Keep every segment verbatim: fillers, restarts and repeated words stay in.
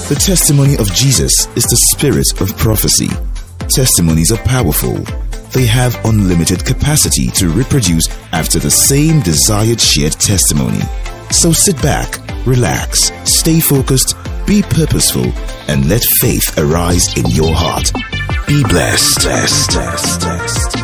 The testimony of Jesus is the spirit of prophecy. Testimonies are powerful. They have unlimited capacity to reproduce after the same desired shared testimony. So sit back, relax, stay focused, be purposeful, and let faith arise in your heart. Be blessed. blessed, blessed, blessed.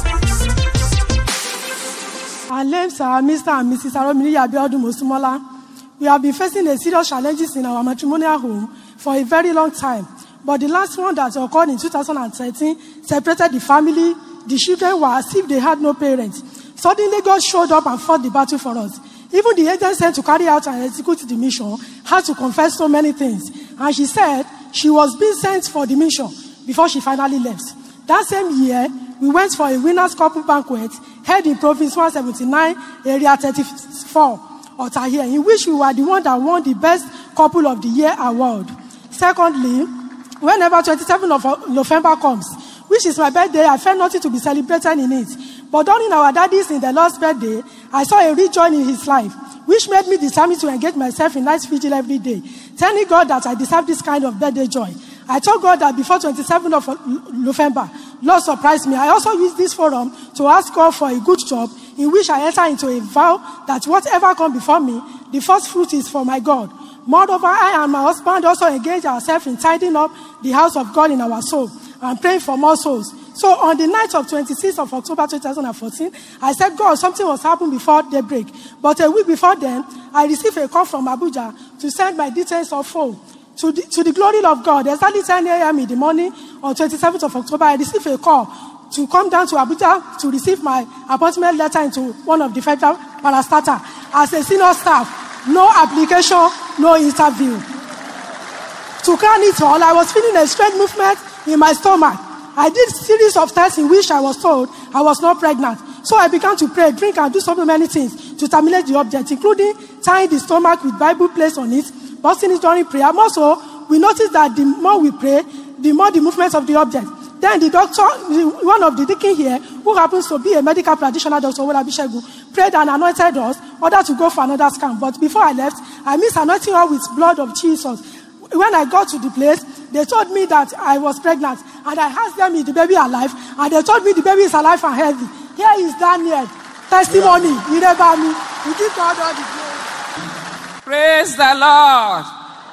Our names are Mister and Missus Aromini Abiodun Mosumola. We have been facing a serious challenges in our matrimonial home for a very long time. But the last one that occurred in two thousand thirteen separated the family. The children were as if they had no parents. Suddenly God showed up and fought the battle for us. Even the agent sent to carry out and execute the mission had to confess so many things. And she said she was being sent for the mission before she finally left. That same year, we went for a winners couple banquet held in Province one seventy-nine, Area thirty-four, Otahiya, in which we were the one that won the Best Couple of the Year award. Secondly, whenever twenty-seventh of November comes, which is my birthday, I felt nothing to be celebrated in it. But during our daddy's in the Lord's birthday, I saw a rejoice in his life, which made me determined to engage myself in night vigil every day, telling God that I deserve this kind of birthday joy. I told God that before twenty-seventh of November, Lord surprised me. I also used this forum to ask God for a good job, in which I enter into a vow that whatever comes before me, the first fruit is for my God. Moreover, I and my husband also engage ourselves in tidying up the house of God in our soul and praying for more souls. So on the night of twenty-sixth of October two thousand fourteen, I said, God, something was happening before daybreak. But a week before then, I received a call from Abuja to send my details of phone. To the, to the glory of God, exactly ten a.m. in the morning on twenty-seventh of October, I received a call to come down to Abuja to receive my appointment letter into one of the federal parastatal as a senior staff. No application, no interview. To crown it all, I was feeling a strange movement in my stomach. I did a series of tests in which I was told I was not pregnant. So I began to pray, drink, and do so many things to terminate the object, including tying the stomach with Bible placed on it, busting it during prayer. Also, we noticed that the more we pray, the more the movements of the object. Then the doctor, one of the deacon here, who happens to be a medical practitioner, Doctor Ola Bishegu, prayed and anointed us in order to go for another scan. But before I left, I missed anointing her with blood of Jesus. When I got to the place, they told me that I was pregnant. And I asked them, is the baby alive? And they told me the baby is alive and healthy. Here is Daniel. Testimony. You never me. We give God all the glory. Praise the Lord.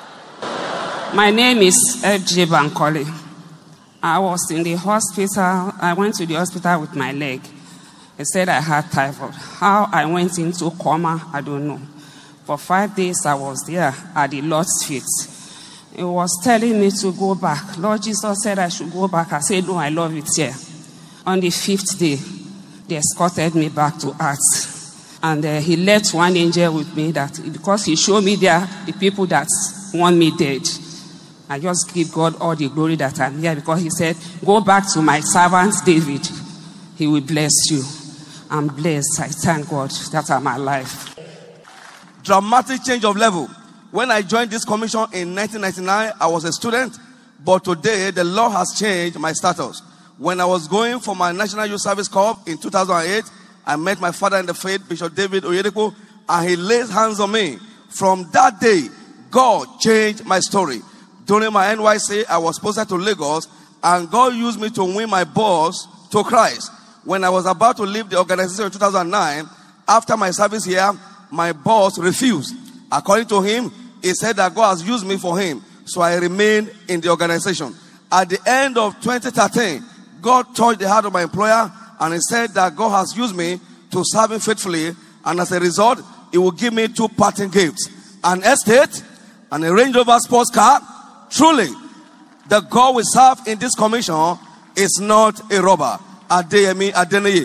My name is F J Bankole. I was in the hospital. I went to the hospital with my leg. They said I had typhoid. How I went into coma, I don't know. For five days, I was there at the Lord's feet. He was telling me to go back. Lord Jesus said I should go back. I said, no, I love it here. On the fifth day, they escorted me back to earth. And uh, he left one angel with me that because he showed me there the people that want me dead. I just give God all the glory that I'm here because he said, go back to my servant David. He will bless you. I'm blessed. I thank God that I'm alive. Dramatic change of level. When I joined this commission in nineteen ninety-nine, I was a student. But today, the Lord has changed my status. When I was going for my National Youth Service Corps in two thousand eight, I met my father in the faith, Bishop David Oyedepo, and he laid hands on me. From that day, God changed my story. During my N Y C, I was posted to Lagos, and God used me to win my boss to Christ. When I was about to leave the organization in two thousand nine, after my service here, my boss refused. According to him, he said that God has used me for him. So I remained in the organization. At the end of twenty thirteen, God touched the heart of my employer, and he said that God has used me to serve him faithfully. And as a result, he will give me two parting gifts. An estate and a Range Rover sports car. Truly, the God we serve in this commission is not a robber. Adeyemi Adeniyi.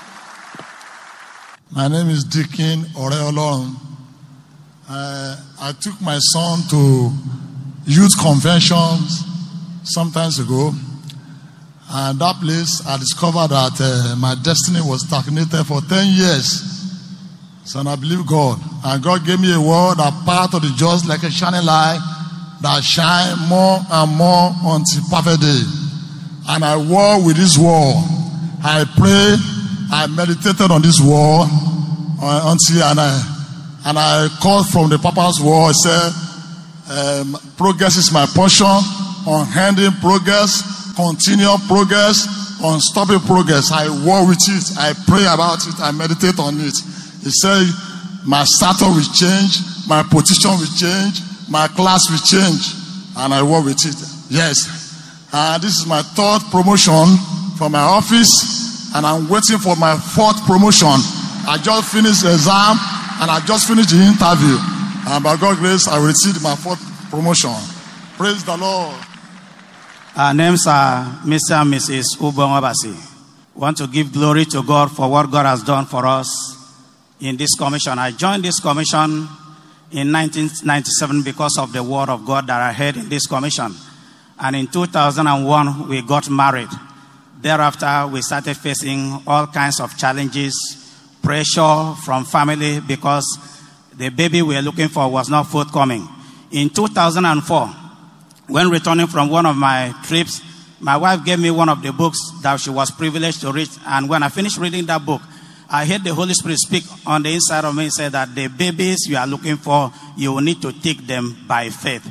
My name is Deacon Oreolorun. Uh, I took my son to youth conventions some time ago. And that place, I discovered that uh, my destiny was stagnated for ten years. So I believe God. And God gave me a word that part of the just like a shining light that shine more and more until perfect day. And I war with this war. I pray, I meditated on this war uh, until and I and I called from the Papa's war. I said, Um, progress is my portion. Unending progress, continual progress, unstoppable progress. I war with it. I pray about it. I meditate on it. He said, my status will change, my position will change, my class will change, and I work with it. Yes. Uh, this is my third promotion from my office, and I'm waiting for my fourth promotion. I just finished the exam, and I just finished the interview. And by God's grace, I will receive my fourth promotion. Praise the Lord. Our names are Mister and Missus Ubon Obasi. We want to give glory to God for what God has done for us in this commission. I joined this commission in nineteen ninety-seven because of the word of God that I heard in this commission. And in two thousand one, we got married. Thereafter, we started facing all kinds of challenges, pressure from family because the baby we were looking for was not forthcoming. In two thousand four, when returning from one of my trips, my wife gave me one of the books that she was privileged to read. And when I finished reading that book, I heard the Holy Spirit speak on the inside of me and say that the babies you are looking for, you will need to take them by faith.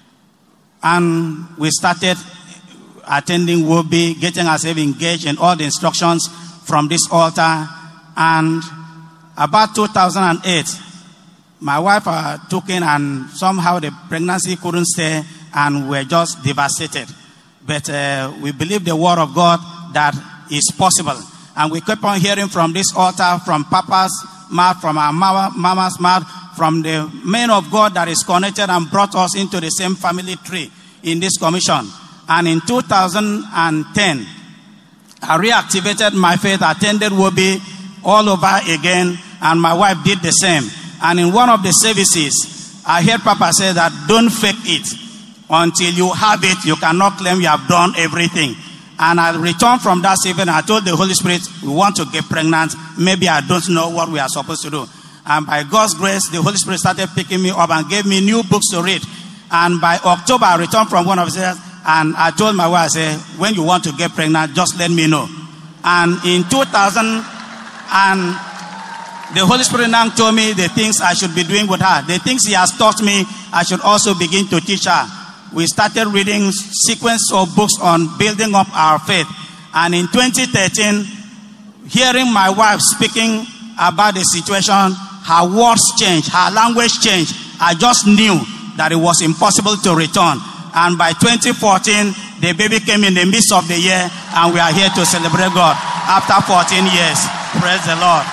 And we started attending W O B, getting ourselves engaged in all the instructions from this altar. And about two thousand eight, my wife uh, took in, and somehow the pregnancy couldn't stay, and we're just devastated. But uh, we believe the word of God that is possible. And we kept on hearing from this altar, from Papa's mouth, from our mama, Mama's mouth, from the man of God that is connected and brought us into the same family tree in this commission. And in two thousand ten, I reactivated my faith, attended W O B all over again, and my wife did the same. And in one of the services, I heard Papa say that don't fake it. Until you have it, you cannot claim you have done everything. And I returned from that evening. I told the Holy Spirit, we want to get pregnant. Maybe I don't know what we are supposed to do. And by God's grace, the Holy Spirit started picking me up and gave me new books to read. And by October, I returned from one of his days, and I told my wife, I said, when you want to get pregnant, just let me know. And in two thousand, and the Holy Spirit now told me the things I should be doing with her. The things he has taught me, I should also begin to teach her. We started reading sequence of books on building up our faith. And in twenty thirteen, hearing my wife speaking about the situation, her words changed, her language changed. I just knew that it was impossible to return. And by twenty fourteen, the baby came in the midst of the year, and we are here to celebrate God after fourteen years. Praise the Lord.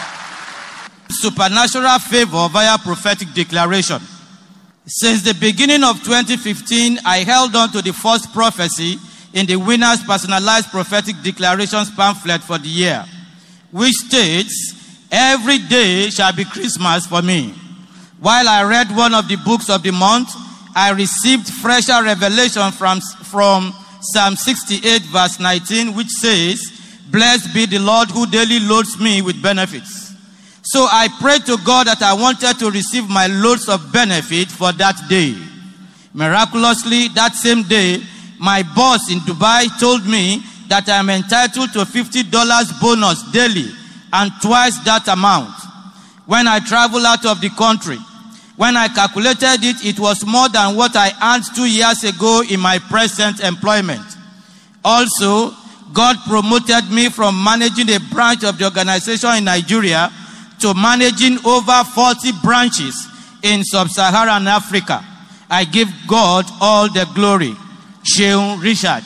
Supernatural favor via prophetic declaration. Since the beginning of twenty fifteen, I held on to the first prophecy in the winner's personalized prophetic declarations pamphlet for the year, which states, every day shall be Christmas for me. While I read one of the books of the month, I received fresher revelation from, from Psalm sixty-eight verse nineteen, which says, blessed be the Lord who daily loads me with benefits. So I prayed to God that I wanted to receive my loads of benefit for that day. Miraculously, that same day, my boss in Dubai told me that I am entitled to fifty dollars bonus daily and twice that amount. When I travel out of the country, when I calculated it, it was more than what I earned two years ago in my present employment. Also, God promoted me from managing a branch of the organization in Nigeria to managing over forty branches in sub-Saharan Africa. I give God all the glory. Sheung Richard.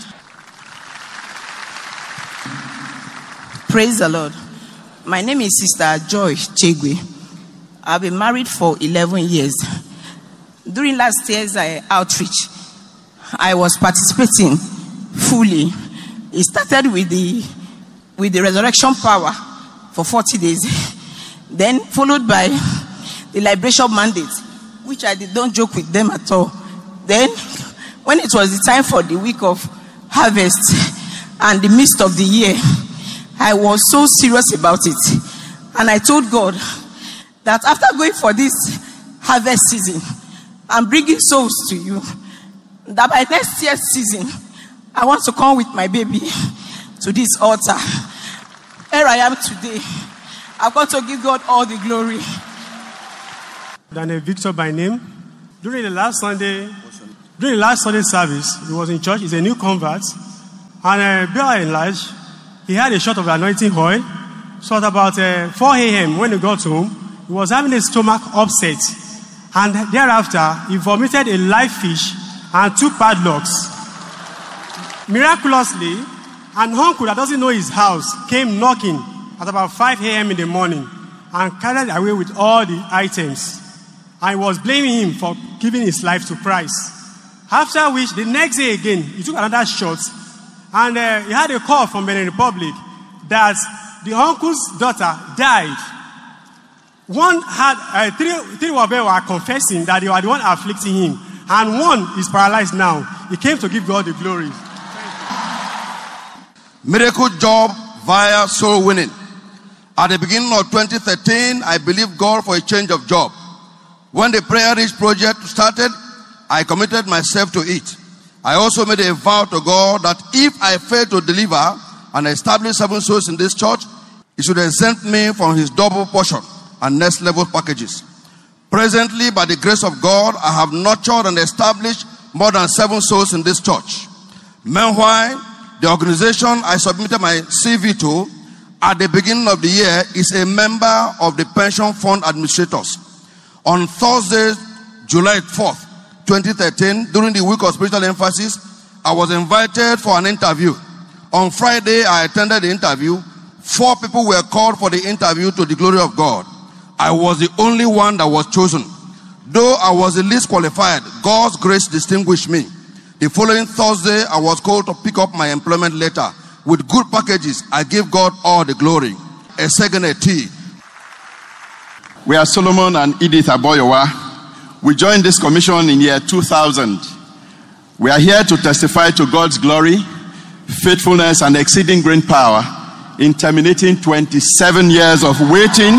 Praise the Lord. My name is Sister Joy Chegwe. I've been married for eleven years. During last year's uh, outreach, I was participating fully. It started with the with the resurrection power for forty days. Then followed by the liberation mandate, which I did not joke with them at all. Then, when it was the time for the week of harvest and the midst of the year, I was so serious about it. And I told God that after going for this harvest season and bringing souls to you, that by next year's season, I want to come with my baby to this altar. Here I am today. I've got to give God all the glory. Daniel Victor by name. During the last Sunday, during the last Sunday service, he was in church. He's a new convert. And uh, by and large, he had a shot of anointing oil. So at about uh, four a.m. when he got home, he was having a stomach upset. And thereafter, he vomited a live fish and two padlocks. Miraculously, an uncle that doesn't know his house came knocking at about five a.m. in the morning and carried away with all the items. I was blaming him for giving his life to Christ. After which, the next day again, he took another shot. And uh, he had a call from Benin Republic that the uncle's daughter died. One had, uh, three, three of them were confessing that they were the one afflicting him. And one is paralyzed now. He came to give God the glory. Miracle job via soul winning. At the beginning of twenty thirteen, I believed God for a change of job. When the Prayer Reach project started, I committed myself to it. I also made a vow to God that if I fail to deliver and establish seven souls in this church, He should exempt me from His double portion and next level packages. Presently, by the grace of God, I have nurtured and established more than seven souls in this church. Meanwhile, the organization I submitted my C V to at the beginning of the year is a member of the Pension Fund Administrators. On Thursday, July fourth, twenty thirteen, during the week of spiritual emphasis, I was invited for an interview. On Friday, I attended the interview. Four people were called for the interview to the glory of God. I was the only one that was chosen. Though I was the least qualified, God's grace distinguished me. The following Thursday, I was called to pick up my employment letter. With good packages, I give God all the glory. A second a T. We are Solomon and Edith Aboyowa. We joined this commission in year two thousand. We are here to testify to God's glory, faithfulness, and exceeding great power in terminating twenty-seven years of waiting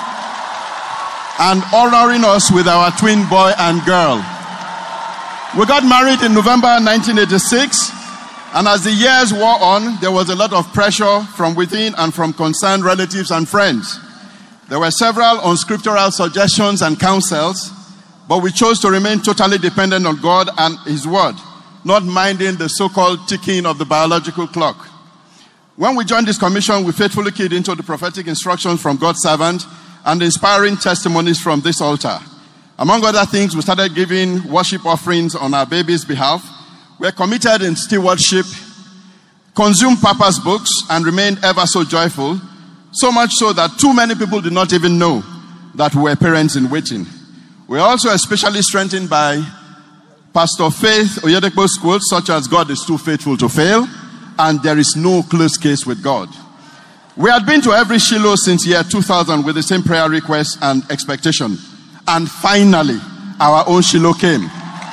and honoring us with our twin boy and girl. We got married in November nineteen eighty-six, and as the years wore on, there was a lot of pressure from within and from concerned relatives and friends. There were several unscriptural suggestions and counsels, but we chose to remain totally dependent on God and His Word, not minding the so-called ticking of the biological clock. When we joined this commission, we faithfully keyed into the prophetic instructions from God's servant and the inspiring testimonies from this altar. Among other things, we started giving worship offerings on our baby's behalf. We are committed in stewardship, consumed Papa's books, and remained ever so joyful, so much so that too many people did not even know that we were parents in waiting. We are also especially strengthened by Pastor Faith Oyedepo's quotes, such as God is too faithful to fail, and there is no close case with God. We had been to every Shiloh since year two thousand with the same prayer request and expectation. And finally, our own Shiloh came.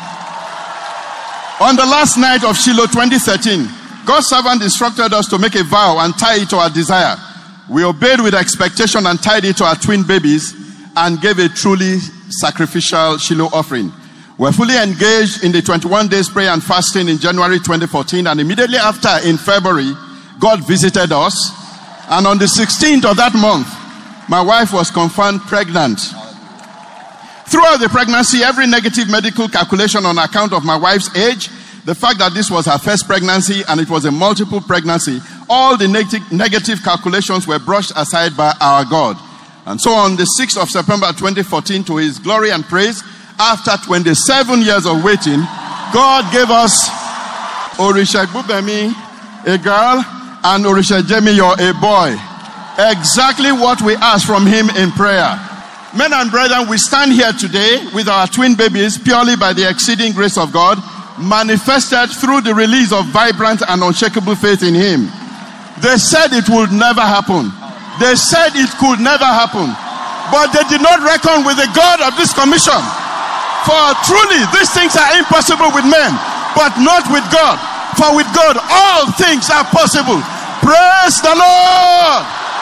On the last night of Shiloh twenty thirteen, God's servant instructed us to make a vow and tie it to our desire. We obeyed with expectation and tied it to our twin babies and gave a truly sacrificial Shiloh offering. We're fully engaged in the twenty-one days prayer and fasting in January twenty fourteen, and immediately after, in February, God visited us. And on the sixteenth of that month, my wife was confirmed pregnant. Throughout the pregnancy, every negative medical calculation on account of my wife's age, the fact that this was her first pregnancy and it was a multiple pregnancy, all the neg- negative calculations were brushed aside by our God. And so on the sixth of September twenty fourteen, to His glory and praise, after twenty-seven years of waiting, God gave us Orisha Bubemi, a girl, and Orisha Jemiyo, a boy. Exactly what we asked from Him in prayer. Men and brethren, we stand here today with our twin babies purely by the exceeding grace of God, manifested through the release of vibrant and unshakable faith in Him. They said it would never happen. They said it could never happen. But they did not reckon with the God of this commission. For truly, these things are impossible with men, but not with God. For with God, all things are possible. Praise the Lord.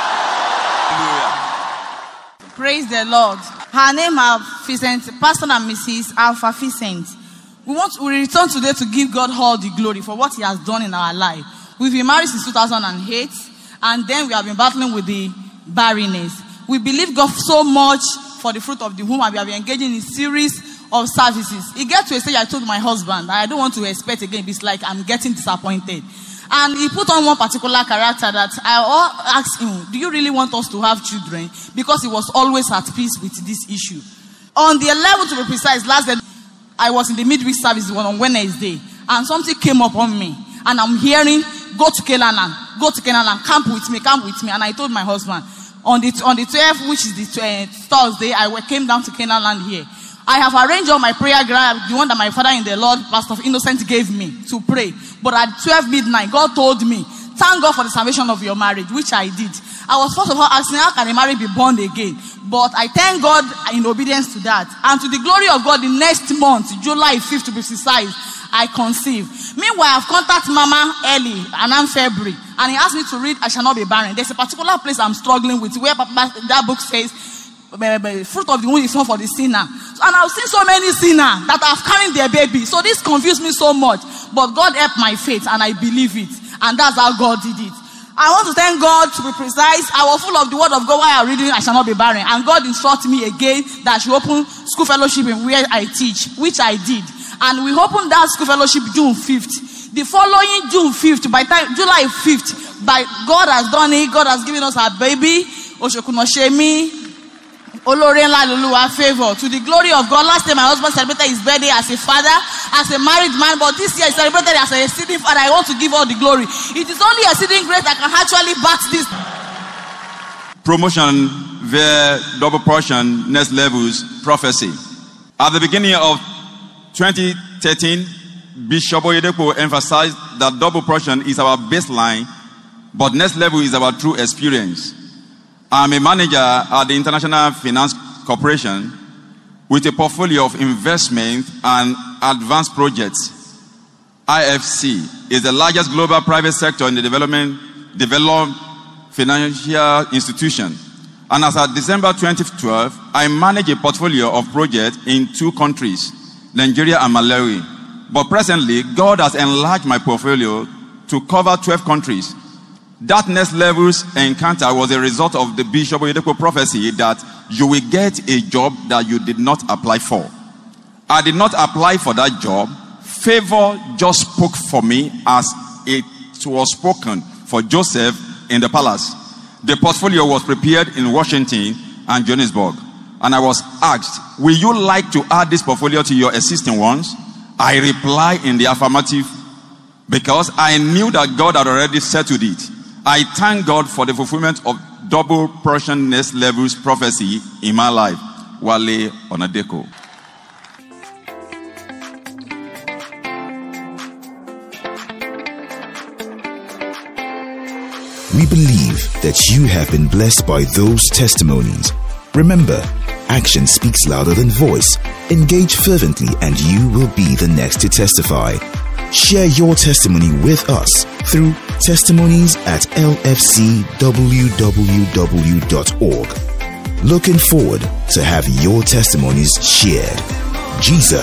Praise the Lord. Her name is Vicent, Pastor and Missus Alpha Vicent. We want we return today to give God all the glory for what He has done in our life. We've been married since two thousand eight, and then we have been battling with the barrenness. We believe God so much for the fruit of the womb, and we have been engaging in a series of services. It gets to a stage I told my husband, I don't want to expect again. It's like I'm getting disappointed. And he put on one particular character that I asked him, do you really want us to have children? Because he was always at peace with this issue. On the eleventh, to be precise, last day, I was in the midweek service on Wednesday, and something came up on me. And I'm hearing, go to Canaan, go to Canaan, camp with me, camp with me. And I told my husband, on the on the twelfth, which is the twentieth, Thursday, I came down to Canaan land here. I have arranged all my prayer ground, the one that my father in the Lord, Pastor Innocent, gave me to pray. But at twelve midnight, God told me, thank God for the salvation of your marriage, which I did. I was first of all asking, how can a marriage be born again? But I thank God in obedience to that. And to the glory of God, the next month, July fifth to be precise, I conceived. Meanwhile, I've contacted Mama early, and I'm February. And he asked me to read, I shall not be barren. There's a particular place I'm struggling with, where that book says, fruit of the womb is not for the sinner. And I've seen so many sinners that have carried their baby. So this confused me so much. But God helped my faith, and I believe it. And that's how God did it. I want to thank God, to be precise. I was full of the word of God while I was reading, I shall not be barren. And God instructed me again that I should open school fellowship in where I teach, which I did. And we opened that school fellowship June fifth. The following June fifth, by time July fifth, by God has done it. God has given us our baby, Oshokunoshemi, Olorenla Luluwa, favor. To the glory of God. Last time my husband celebrated his birthday as a father, as a married man, but this year he celebrated as a exceeding father. I want to give all the glory. It is only exceeding grace that can actually back this. Promotion via double portion, next levels, prophecy. At the beginning of twenty thirteen, Bishop Oyedepo emphasized that double portion is our baseline, but next level is our true experience. I'm a manager at the International Finance Corporation with a portfolio of investment and advanced projects. I F C is the largest global private sector in the development developed financial institution. And as of December twenty twelve, I manage a portfolio of projects in two countries, Nigeria and Malawi. But presently, God has enlarged my portfolio to cover twelve countries. That next level's encounter was a result of the Bishop Oyedepo prophecy that you will get a job that you did not apply for. I did not apply for that job. Favor just spoke for me as it was spoken for Joseph in the palace. The portfolio was prepared in Washington and Johannesburg. And I was asked, will you like to add this portfolio to your existing ones? I replied in the affirmative because I knew that God had already settled it. I thank God for the fulfillment of double portion next levels prophecy in my life. Wale Onadeko. We believe that you have been blessed by those testimonies. Remember, action speaks louder than voice. Engage fervently and you will be the next to testify. Share your testimony with us through testimonies at l f c w w w dot org. Looking forward to have your testimonies shared. Jesus